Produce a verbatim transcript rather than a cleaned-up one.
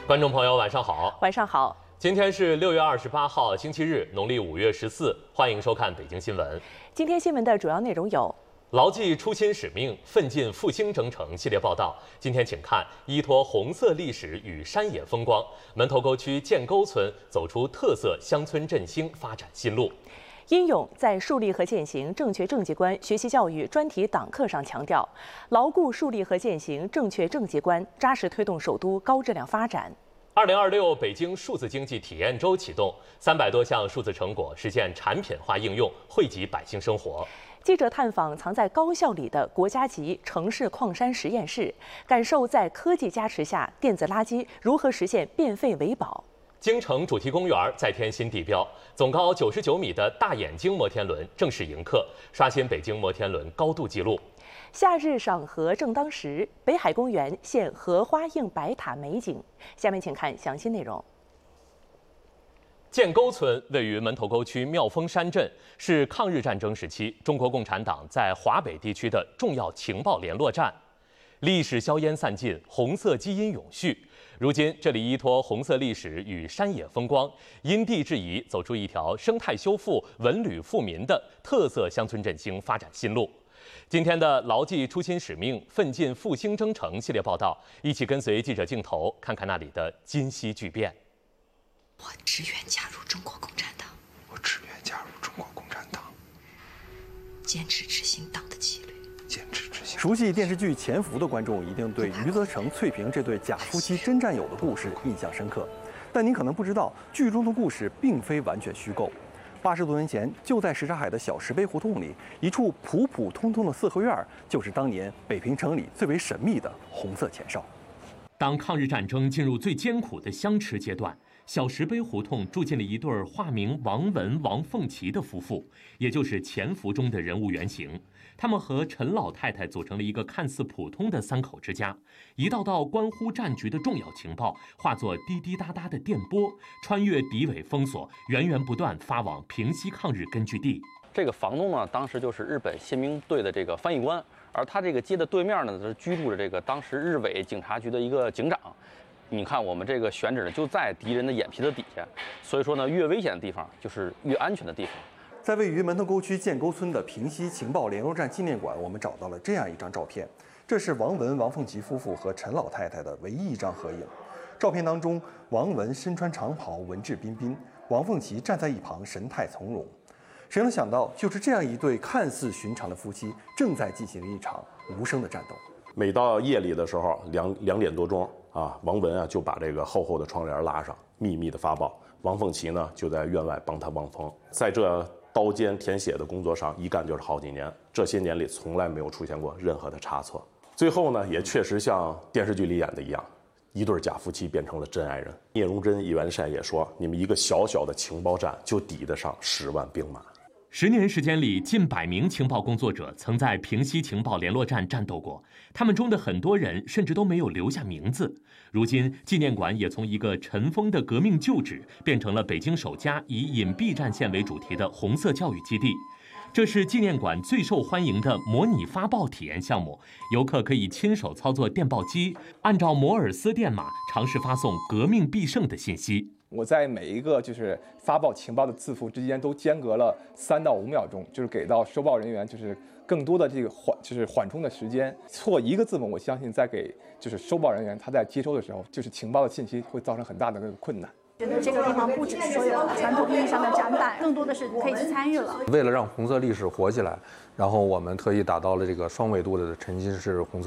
观众朋友，晚上好。 晚上好。 今天是六月二十八号，星期日，农历五月十四。欢迎收看北京新闻。 今天新闻的主要内容有： 牢记初心使命，奋进复兴征程系列报道。今天请看依托红色历史与山野风光，门头沟区建沟村走出特色乡村振兴发展新路。 殷勇在树立和践行正确政绩观学习教育专题党课上强调，牢固树立和践行正确政绩观，扎实推动首都高质量发展。 二零二六北京数字经济体验周启动，三百多项数字成果实现产品化应用，惠及百姓生活。 记者探访藏在高校里的国家级城市矿山实验室，感受在科技加持下电子垃圾如何实现变废为宝。 京城主题公园再添新地标，总高九十九米的大眼睛摩天轮正式迎客，刷新北京摩天轮高度纪录。 夏日赏荷正当时，北海公园现荷花映白塔美景。下面请看详细内容。 建沟村位于门头沟区妙峰山镇，是抗日战争时期中国共产党在华北地区的重要情报联络站。历史硝烟散尽，红色基因永续。如今，这里依托红色历史与山野风光，因地制宜，走出一条生态修复、文旅富民的特色乡村振兴发展新路。今天的牢记初心使命，奋进复兴征程系列报道，一起跟随记者镜头，看看那里的今昔巨变。 我只愿加入中国共产党。 我只愿加入中国共产党， 坚持执行党的纪律。 坚持执行。 熟悉电视剧《潜伏》的观众一定对余则成、翠萍这对假夫妻真战友的故事印象深刻，但您可能不知道，剧中的故事并非完全虚构。八十多年前，就在什刹海的小石碑胡同里，一处普普通通的四合院，就是当年北平城里最为神秘的红色前哨。 当抗日战争进入最艰苦的相持阶段，小石碑胡同住进了一对化名王文、王凤琪的夫妇，也就是《潜伏》中的人物原型。他们和陈老太太组成了一个看似普通的三口之家，一道道关乎战局的重要情报化作滴滴答答的电波，穿越敌伪封锁，源源不断发往平西抗日根据地。 这个房东呢，当时就是日本宪兵队的这个翻译官，而他这个街的对面呢，是居住着这个当时日伪警察局的一个警长。你看我们这个选址呢，就在敌人的眼皮子底下，所以说呢，越危险的地方就是越安全的地方。 在位于门头沟区建沟村的平西情报联络站纪念馆，我们找到了这样一张照片，这是王文、王凤琪夫妇和陈老太太的唯一一张合影。照片当中，王文身穿长袍，文质彬彬；王凤琪站在一旁，神态从容。谁能想到，就是这样一对看似寻常的夫妻，正在进行一场无声的战斗。 每到夜里的时候，两两点多钟啊，王文啊就把这个厚厚的窗帘拉上，秘密的发报。王凤琪呢就在院外帮他望风。在这刀尖舔血的工作上一干就是好几年，这些年里从来没有出现过任何的差错。最后呢，也确实像电视剧里演的一样，一对假夫妻变成了真爱人。聂荣臻、易元帅也说，你们一个小小的情报站就抵得上十万兵马。 十年时间里，近百名情报工作者曾在平西情报联络站战斗过，他们中的很多人甚至都没有留下名字。如今，纪念馆也从一个尘封的革命旧址，变成了北京首家以隐蔽战线为主题的红色教育基地。这是纪念馆最受欢迎的模拟发报体验项目，游客可以亲手操作电报机，按照摩尔斯电码尝试发送革命必胜的信息。 我在每一个就是发报情报的字符之间都间隔了三到五秒钟，就是给到收报人员就是更多的这个缓就是缓冲的时间。错一个字母，我相信在给就是收报人员他在接收的时候，就是情报的信息会造成很大的那个困难。 觉得这个地方不只是说有传统意义上的展板，更多的是可以去参与了。 为了让红色历史活起来，然后我们特意打造了这个双维度的沉浸式红色